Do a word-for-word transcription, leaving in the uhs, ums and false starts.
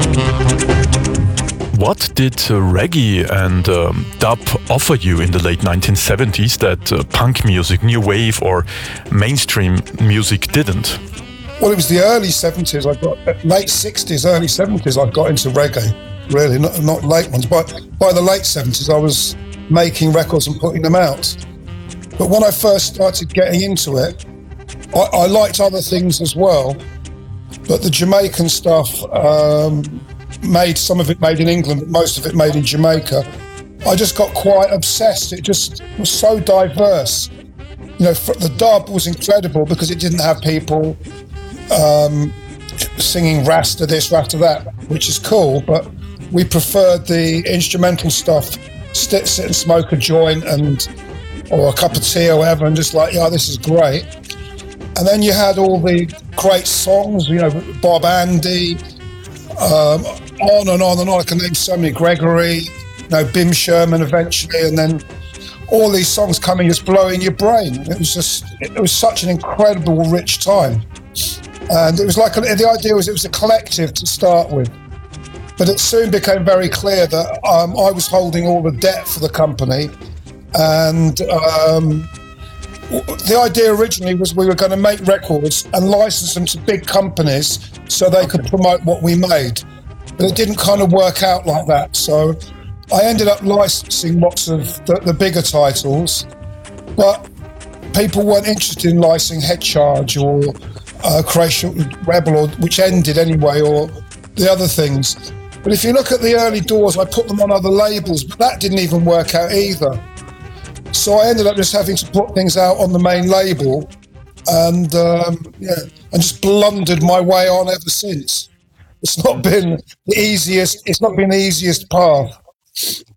What did uh, reggae and um, dub offer you in the late nineteen seventies that uh, punk music, new wave, or mainstream music didn't? Well, it was the early seventies. I got late sixties, early seventies. I got into reggae. Really, not not late ones. But by the late seventies, I was making records and putting them out. But when I first started getting into it, I, I liked other things as well. But the Jamaican stuff. Um, made some of it made in England, but most of it made in Jamaica. I just got quite obsessed. It just was so diverse. You know, the dub was incredible because it didn't have people um, singing Rasta this, Rasta that, which is cool, but we preferred the instrumental stuff. Sit, sit and smoke a joint and or a cup of tea or whatever and just like, yeah, this is great. And then you had all the great songs, you know, Bob Andy, um, on and on and on. I can name so many. Gregory, you know, Bim Sherman eventually, and then all these songs coming just blowing your brain. It was just, it was such an incredible, rich time. And it was like, the idea was it was a collective to start with. But it soon became very clear that um, I was holding all the debt for the company. And um, the idea originally was we were going to make records and license them to big companies so they could promote what we made. But it didn't kind of work out like that. So I ended up licensing lots of the, the bigger titles, but people weren't interested in licensing Head Charge or uh, Croatian Rebel, or, which ended anyway, or the other things. But if you look at the early Doors, I put them on other labels, but that didn't even work out either. So I ended up just having to put things out on the main label, and um, yeah, and just blundered my way on ever since. It's not been the easiest. It's not been the easiest path.